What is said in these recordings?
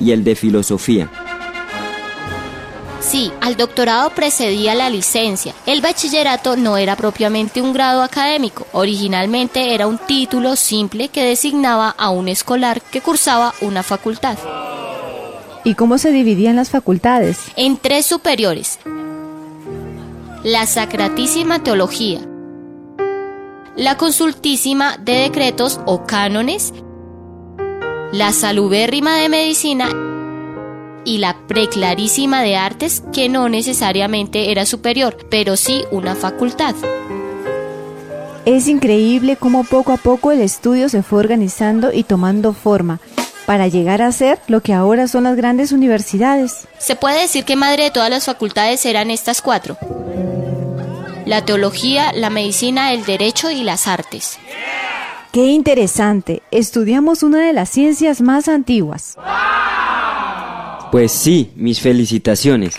y el de Filosofía. Sí, al doctorado precedía la licencia. El bachillerato no era propiamente un grado académico. Originalmente era un título simple que designaba a un escolar que cursaba una facultad. ¿Y cómo se dividían las facultades? En 3 superiores: la Sacratísima Teología, la Consultísima de Decretos o Cánones, la Salubérrima de Medicina y la Preclarísima de Artes, que no necesariamente era superior, pero sí una facultad. Es increíble cómo poco a poco el estudio se fue organizando y tomando forma para llegar a ser lo que ahora son las grandes universidades. Se puede decir que madre de todas las facultades eran estas 4: la teología, la medicina, el derecho y las artes. ¡Qué interesante! Estudiamos una de las ciencias más antiguas. Pues sí, mis felicitaciones.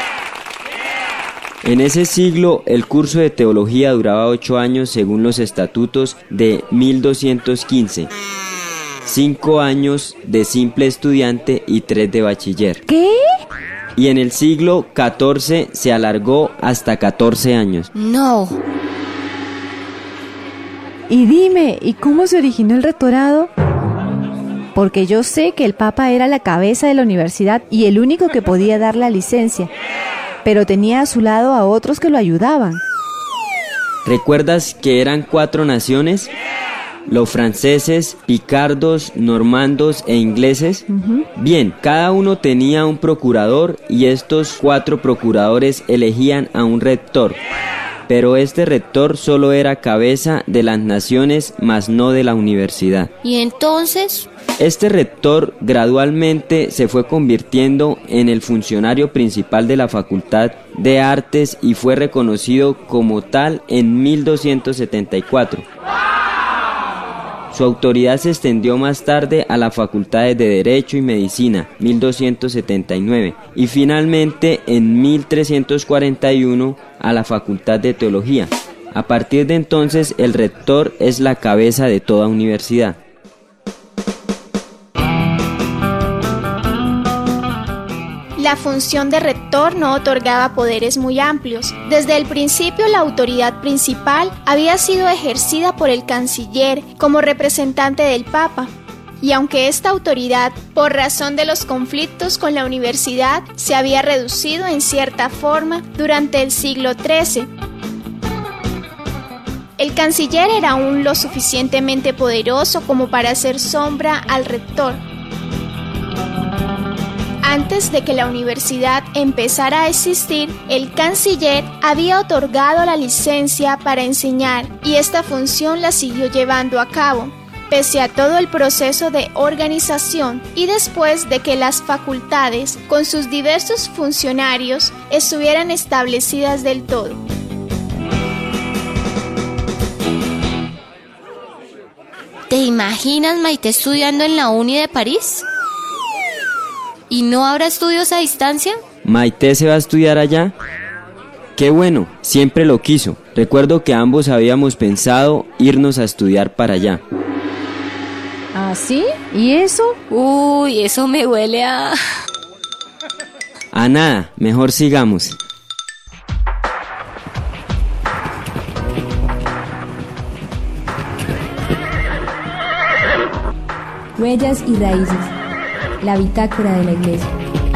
En ese siglo, el curso de teología duraba 8 años según los estatutos de 1215. 5 años de simple estudiante y 3 de bachiller. ¿Qué? Y en el siglo XIV se alargó hasta 14 años. No. Y dime, ¿y cómo se originó el rectorado? Porque yo sé que el Papa era la cabeza de la universidad y el único que podía dar la licencia, pero tenía a su lado a otros que lo ayudaban. ¿Recuerdas que eran 4 naciones? Los franceses, picardos, normandos e ingleses. Bien, cada uno tenía un procurador y estos 4 procuradores elegían a un rector. Pero este rector solo era cabeza de las naciones, mas no de la universidad. ¿Y entonces? Este rector gradualmente se fue convirtiendo en el funcionario principal de la Facultad de Artes y fue reconocido como tal en 1274. Su autoridad se extendió más tarde a las facultades de Derecho y Medicina, 1279, y finalmente en 1341 a la Facultad de Teología. A partir de entonces, el rector es la cabeza de toda universidad. La función de rector no otorgaba poderes muy amplios. Desde el principio, la autoridad principal había sido ejercida por el canciller como representante del Papa. Y aunque esta autoridad, por razón de los conflictos con la universidad, se había reducido en cierta forma durante el siglo XIII, el canciller era aún lo suficientemente poderoso como para hacer sombra al rector. Antes de que la universidad empezara a existir, el canciller había otorgado la licencia para enseñar y esta función la siguió llevando a cabo, pese a todo el proceso de organización y después de que las facultades, con sus diversos funcionarios, estuvieran establecidas del todo. ¿Te imaginas Maite estudiando en la Uni de París? ¿Y no habrá estudios a distancia? ¿Maite se va a estudiar allá? ¡Qué bueno! Siempre lo quiso. Recuerdo que ambos habíamos pensado irnos a estudiar para allá. ¿Ah, sí? ¿Y eso? Uy, eso me huele a... A nada, mejor sigamos. Huellas y raíces. La bitácora de la iglesia.